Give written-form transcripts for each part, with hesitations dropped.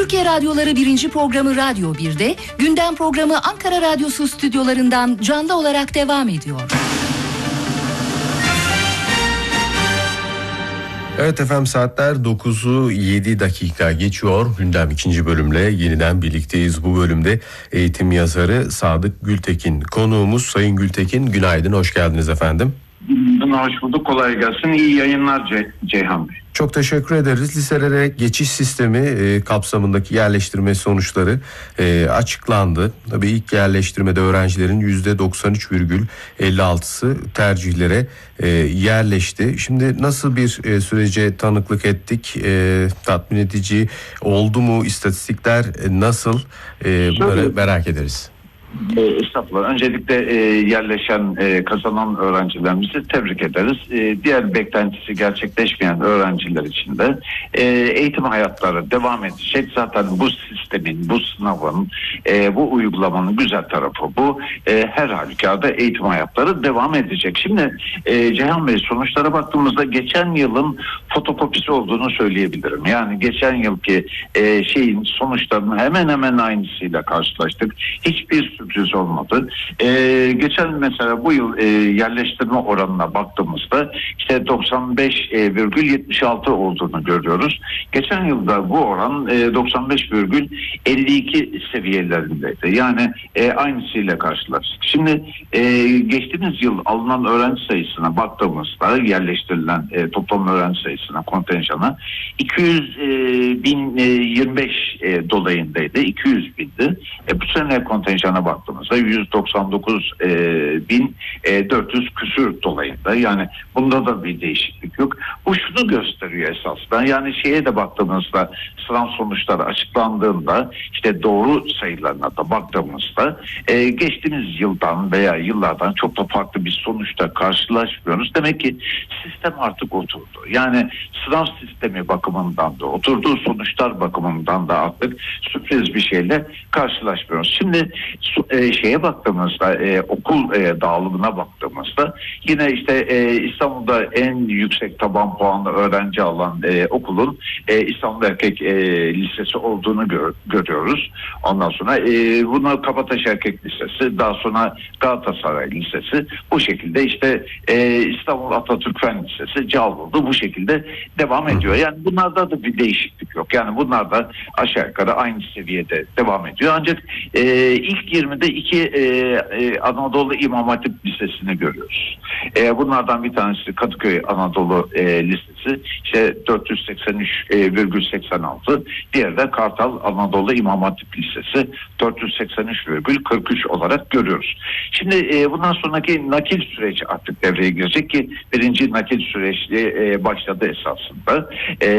Türkiye Radyoları 1. programı Radyo 1'de, gündem programı Ankara Radyosu stüdyolarından canlı olarak devam ediyor. Evet efendim, saatler 9'u 7 dakika geçiyor. Gündem 2. bölümle yeniden birlikteyiz. Bu bölümde eğitim yazarı Sadık Gültekin konuğumuz. Sayın Gültekin, günaydın, hoş geldiniz efendim. Hoş bulduk, kolay gelsin. İyi yayınlar Ceyhan Bey. Çok teşekkür ederiz. Liselere geçiş sistemi kapsamındaki yerleştirme sonuçları açıklandı. Tabii ilk yerleştirmede öğrencilerin %93,56'sı tercihlere yerleşti. Şimdi nasıl bir sürece tanıklık ettik? Tatmin edici oldu mu? İstatistikler nasıl? Bunları merak ederiz. Estağfurullah. Öncelikle yerleşen, kazanan öğrencilerimizi tebrik ederiz. Diğer beklentisi gerçekleşmeyen öğrenciler için de eğitim hayatları devam edecek. Zaten bu sistemin, bu sınavın, bu uygulamanın güzel tarafı bu. Her halükarda eğitim hayatları devam edecek. Şimdi Ceyhan Bey, sonuçlara baktığımızda geçen yılın fotokopisi olduğunu söyleyebilirim. Yani geçen yılki sonuçlarının hemen hemen aynısıyla karşılaştık. Hiçbir sürpriz olmadı. Geçen mesela bu yıl yerleştirme oranına baktığımızda işte 95,76 olduğunu görüyoruz. Geçen yılda bu oran 95,52 seviyelerindeydi. Yani aynısıyla karşılaştık. Şimdi geçtiğimiz yıl alınan öğrenci sayısına baktığımızda, yerleştirilen toplam öğrenci sayısına, kontenjana 200.025 dolayındaydı. 200 bindi. Bu sene kontenjana baktığımızda 199.400 küsür dolayında. Yani bunda da bir değişiklik yok. Bu şunu gösteriyor esasında. Yani şeye de baktığımızda, sınav sonuçları açıklandığında işte doğru sayılarına da baktığımızda geçtiğimiz yıldan veya yıllardan çok da farklı bir sonuçta karşılaşmıyoruz. Demek ki sistem artık oturdu. Yani sınav sistemi bakımından da, oturduğu sonuçlar bakımından da artık sürpriz bir şeyle karşılaşmıyoruz. Şimdi şeye baktığımızda, okul dağılımına baktığımızda yine işte İstanbul'da en yüksek taban puanlı öğrenci alan okulun İstanbul Erkek Lisesi olduğunu görüyoruz. Ondan sonra bunlar Kabataş Erkek Lisesi, daha sonra Galatasaray Lisesi, bu şekilde işte İstanbul Atatürk Fen Lisesi, Cağaloğlu bu şekilde devam ediyor. Yani bunlarda da bir değişiklik yok. Yani bunlar da aşağı yukarı aynı seviyede devam ediyor. Ancak ilk 20'de iki Anadolu İmam Hatip Lisesi'ni görüyoruz. Bunlardan bir tanesi Kadıköy Anadolu Lisesi, işte 483,86. Diğeri de Kartal Anadolu İmam Hatip Lisesi, 483,43 olarak görüyoruz. Şimdi bundan sonraki nakil süreci artık devreye girecek ki birinci nakil süreci başladı esasında.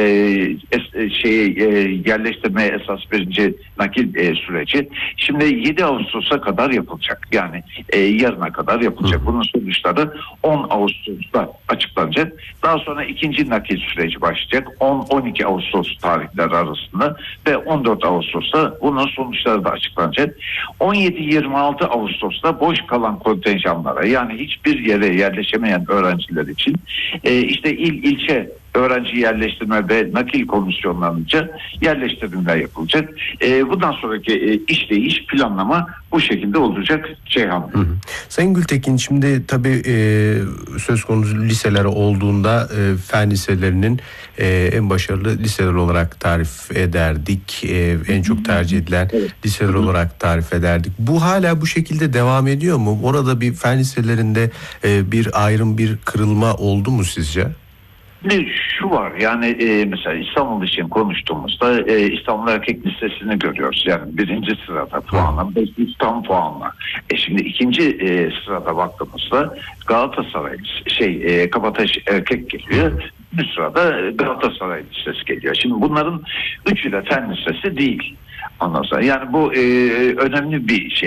Yerleştirmeye esas birinci nakil süreci şimdi 7 Ağustos'a kadar yapılacak. Yani yarına kadar yapılacak. Bunun sonuçları 10 Ağustos'ta açıklanacak. Daha sonra ikinci nakil süreci başlayacak. 10-12 Ağustos tarihleri arasında ve 14 Ağustos'ta bunun sonuçları da açıklanacak. 17-26 Ağustos'ta boş kalan kontenjanlara, yani hiçbir yere yerleşemeyen öğrenciler için işte ilçe öğrenci yerleştirme ve nakil komisyonlarınca yerleştirmeler yapılacak. Bundan sonraki işleyiş, planlama bu şekilde olacak Ceyhan. Sayın Gültekin, şimdi tabii söz konusu liseler olduğunda fen liselerinin en başarılı liseler olarak tarif ederdik. En çok tercih edilen liseler olarak tarif ederdik. Bu hala bu şekilde devam ediyor mu? Orada bir fen liselerinde bir ayrım, bir kırılma oldu mu sizce? Şu var, yani mesela İstanbul için konuştuğumuzda İstanbul Erkek Lisesi'ni görüyoruz. Yani birinci sırada puanla, 500 tam puanla. Şimdi ikinci sırada baktığımızda Galatasaray Kabataş Erkek geliyor. Bir sırada Galatasaray Lisesi geliyor. Şimdi bunların üçü de fen lisesi değil. Ondan sonra yani bu önemli bir şey.